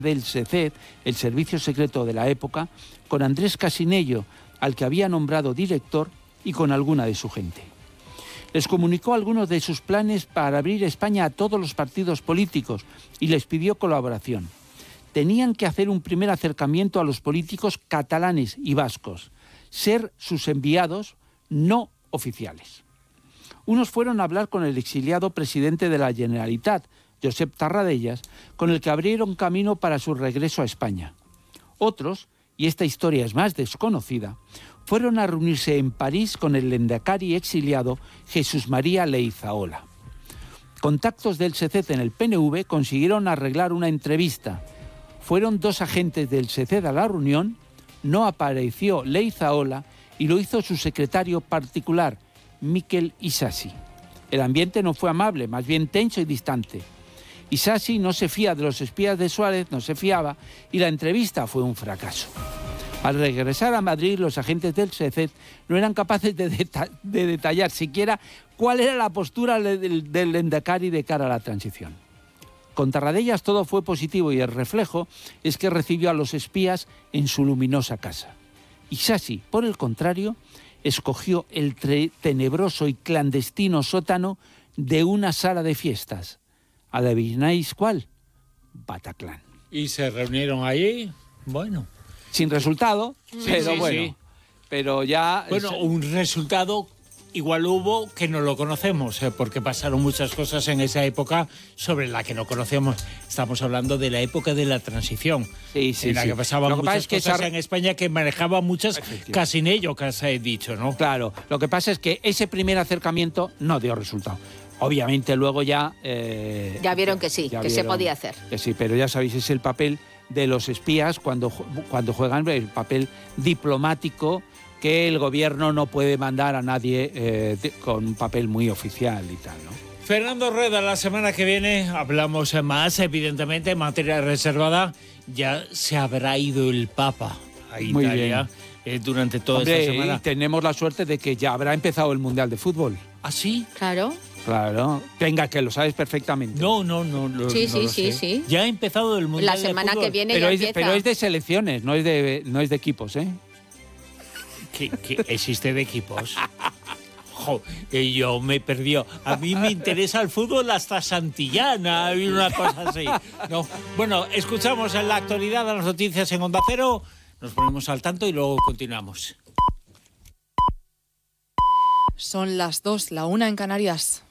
del SECED, el servicio secreto de la época, con Andrés Casinello, al que había nombrado director, y con alguna de su gente. Les comunicó algunos de sus planes para abrir España a todos los partidos políticos y les pidió colaboración. Tenían que hacer un primer acercamiento a los políticos catalanes y vascos, ser sus enviados no oficiales. Unos fueron a hablar con el exiliado presidente de la Generalitat, Josep Tarradellas, con el que abrieron camino para su regreso a España. Otros, y esta historia es más desconocida, fueron a reunirse en París con el lehendakari exiliado Jesús María Leizaola. Contactos del SECED en el PNV consiguieron arreglar una entrevista. Fueron 2 agentes del SECED a la reunión, no apareció Leizaola y lo hizo su secretario particular, Miquel Isasi. El ambiente no fue amable, más bien tenso y distante. Isasi no se fía de los espías de Suárez, no se fiaba, y la entrevista fue un fracaso. Al regresar a Madrid, los agentes del SECED no eran capaces de detallar siquiera cuál era la postura del lehendakari de cara a la transición. Con Tarradellas todo fue positivo y el reflejo es que recibió a los espías en su luminosa casa. Isasi, por el contrario, escogió el tenebroso y clandestino sótano de una sala de fiestas. ¿Adivináis cuál? Bataclan. ¿Y se reunieron allí? Bueno. Sin resultado, pero sí, bueno. Sí. Pero ya... Bueno, un resultado igual hubo que no lo conocemos, porque pasaron muchas cosas en esa época sobre la que no conocemos. Estamos hablando de la época de la transición, en la que pasaban muchas cosas en España que manejaban muchas Casinello, que has dicho, ¿no? Claro, lo que pasa es que ese primer acercamiento no dio resultado. Obviamente luego ya... ya vieron que sí, que se podía hacer. Que sí, pero ya sabéis, es el papel de los espías cuando juegan el papel diplomático, que el gobierno no puede mandar a nadie con un papel muy oficial y tal, ¿no? Fernando Rueda, la semana que viene hablamos más, evidentemente, en materia reservada. Ya se habrá ido el Papa a Italia durante toda esta semana. Y tenemos la suerte de que ya habrá empezado el Mundial de Fútbol. ¿Ah, sí? Claro. Claro, venga, que lo sabes perfectamente. No. Sí. Ya ha empezado el Mundial de Fútbol. La semana que viene pero ya empieza. Pero es de selecciones, no es de equipos, ¿eh? ¿Qué existe de equipos? Yo me perdió. A mí me interesa el fútbol hasta Santillana y una cosa así. No. Bueno, escuchamos en la actualidad a las noticias en Onda Cero, nos ponemos al tanto y luego continuamos. Son las 2, la 1 en Canarias.